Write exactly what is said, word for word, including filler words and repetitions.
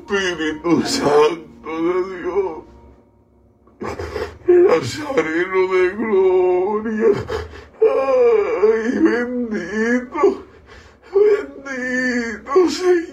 Espíritu Santo de Dios, Nazareno de gloria. Ay, bendito, bendito Señor.